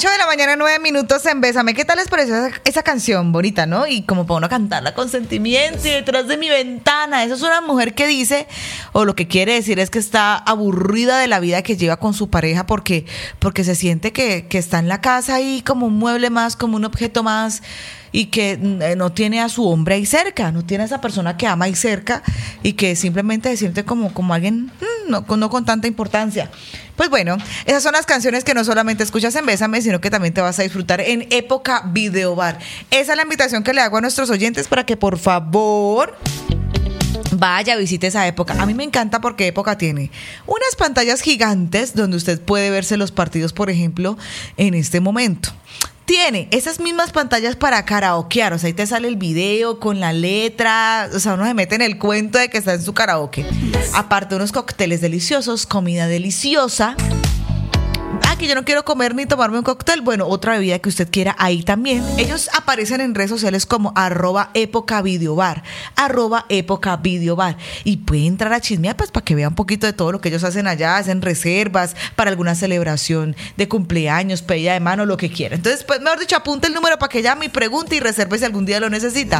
8 de la mañana, 9 minutos en Bésame. ¿Qué tal les pareció esa canción? Bonita, ¿no? Y como para uno cantarla con sentimiento y detrás de mi ventana. Esa es una mujer que dice, o lo que quiere decir es que está aburrida de la vida que lleva con su pareja porque se siente que está en la casa ahí como un mueble más, como un objeto más, y que no tiene a su hombre ahí cerca, no tiene a esa persona que ama ahí cerca y que simplemente se siente como alguien no con tanta importancia. Pues bueno, esas son las canciones que no solamente escuchas en Bésame, sino que también te vas a disfrutar en Época Video Bar. Esa es la invitación que le hago a nuestros oyentes para que por favor vaya, visite esa Época. A mí me encanta porque Época tiene unas pantallas gigantes donde usted puede verse los partidos, por ejemplo, en este momento. Tiene esas mismas pantallas para karaokear, o sea, ahí te sale el video con la letra, o sea, uno se mete en el cuento de que está en su karaoke. Aparte, unos cócteles deliciosos, comida deliciosa. Que yo no quiero comer ni tomarme un cóctel, bueno, otra bebida que usted quiera, ahí también. Ellos aparecen en redes sociales como @EpocaVideoBar, @EpocaVideoBar, y puede entrar a chismear pues para que vea un poquito de todo lo que ellos hacen allá, hacen reservas para alguna celebración de cumpleaños, pedida de mano, lo que quiera. Entonces, pues mejor dicho, apunte el número para que llame y pregunte y reserve si algún día lo necesita.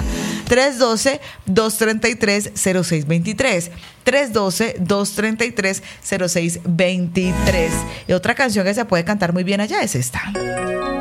312-233-0623. 312-233-0623. Y otra canción que se puede cantar muy bien allá es esta.